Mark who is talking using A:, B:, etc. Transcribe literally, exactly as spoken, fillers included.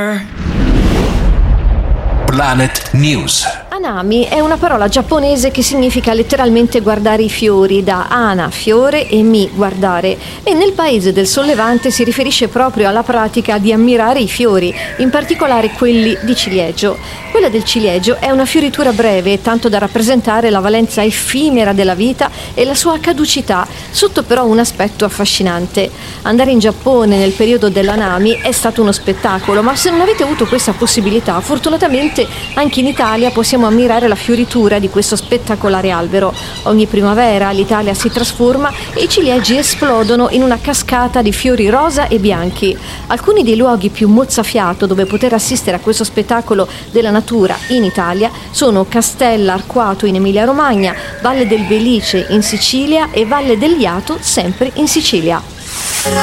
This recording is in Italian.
A: Planet News.
B: Hanami è una parola giapponese che significa letteralmente guardare i fiori, da hana, fiore, e mi, guardare, e nel paese del sollevante si riferisce proprio alla pratica di ammirare i fiori, in particolare quelli di ciliegio. Quella del ciliegio è una fioritura breve, tanto da rappresentare la valenza effimera della vita e la sua caducità, sotto però un aspetto affascinante. Andare in Giappone nel periodo dell'Hanami è stato uno spettacolo, ma se non avete avuto questa possibilità, fortunatamente anche in Italia possiamo ammirare la fioritura di questo spettacolare albero. Ogni primavera l'Italia si trasforma e i ciliegi esplodono in una cascata di fiori rosa e bianchi. Alcuni dei luoghi più mozzafiato dove poter assistere a questo spettacolo della natura in Italia sono Castella Arquato in Emilia-Romagna, Valle del Belice in Sicilia e Valle del Jato sempre in Sicilia.